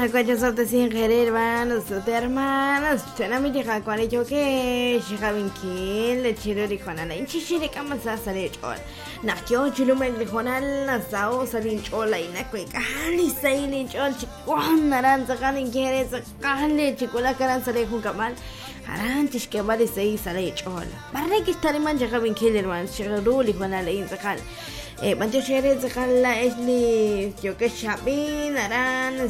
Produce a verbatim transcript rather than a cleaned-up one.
cuacho sorte sin querer, hermanos, sote hermanos. Suena mi hija con el choque, hija vinquil, le chiro de Juana, en chichire camas a salir chol. Nació chulumen de Juanal, Nasao, salin chola y naque, cali, sailin chol, chicón, naranza, calin quiere, cali, chicola, caran sale juncamal. Arantes que vale seis sale chol. Barre que estaré man, hija vinquil, hermanos, chiruli, Juana, le inzacal. Eh, mancho chere zakala esli yo que shabin aran